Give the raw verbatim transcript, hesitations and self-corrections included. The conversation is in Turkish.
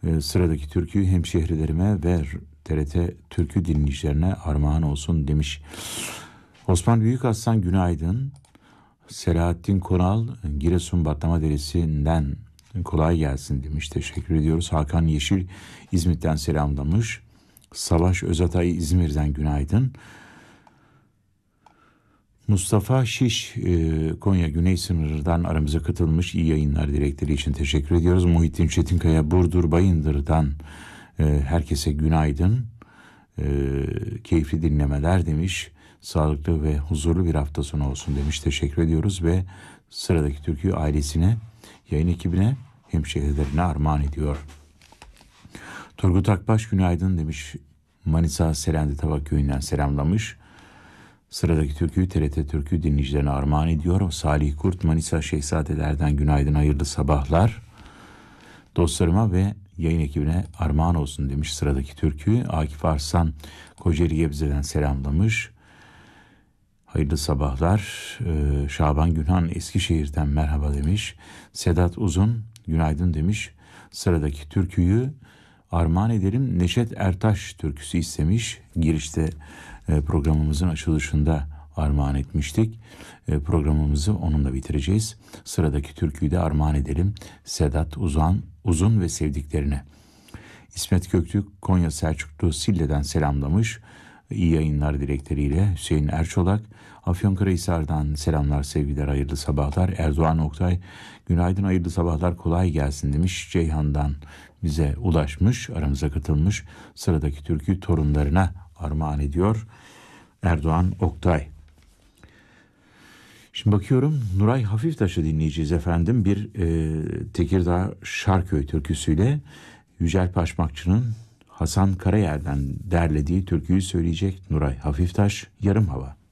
Ee, sıradaki türkü hemşehrilerime ve T R T türkü dinleyicilerine armağan olsun demiş. Osman Büyükaslan günaydın. Selahattin Konal Giresun Batlamaderesi'nden kolay gelsin demiş. Teşekkür ediyoruz. Hakan Yeşil İzmit'ten selamlamış. Savaş Özatay İzmir'den günaydın. Mustafa Şiş Konya Güney Sınırı'ndan aramıza katılmış. İyi yayınlar dilekleri için teşekkür ediyoruz. Muhittin Çetinkaya Burdur Bayındır'dan herkese günaydın. Keyifli dinlemeler demiş. Sağlıklı ve huzurlu bir hafta sonu olsun demiş. Teşekkür ediyoruz ve sıradaki türkü ailesine, yayın ekibine, hemşehrilerine armağan ediyor. Turgut Akbaş günaydın demiş. Manisa Selendi Tavak Köyü'nden selamlamış. Sıradaki türküyü T R T Türkü dinleyicilerine armağan ediyor. Salih Kurt Manisa Şehzadeler'den günaydın, hayırlı sabahlar. Dostlarıma ve yayın ekibine armağan olsun demiş. Sıradaki türkü Akif Arslan Kocaeli Gebze'den selamlamış. Hayırlı sabahlar. Ee, Şaban Günhan Eskişehir'den merhaba demiş. Sedat Uzun günaydın demiş. Sıradaki türküyü armağan edelim. Neşet Ertaş türküsü istemiş. Girişte e, programımızın açılışında armağan etmiştik. E, programımızı onunla bitireceğiz. Sıradaki türküyü de armağan edelim. Sedat Uzan, Uzun ve sevdiklerine. İsmet Köktürk Konya Selçuklu Sille'den selamlamış. İyi yayınlar dilekleriyle Hüseyin Erçolak. Afyonkarahisar'dan selamlar, sevgiler, hayırlı sabahlar. Erdoğan Oktay günaydın, hayırlı sabahlar, kolay gelsin demiş. Ceyhan'dan bize ulaşmış, aramıza katılmış. Sıradaki türkü torunlarına armağan ediyor Erdoğan Oktay. Şimdi bakıyorum, Nuray Hafiftaş'ı dinleyeceğiz efendim. Bir e, Tekirdağ Şarköy türküsüyle Yücel Paşmakçı'nın Hasan Karayer'den derlediği türküyü söyleyecek Nuray Hafiftaş. Yarım Hava.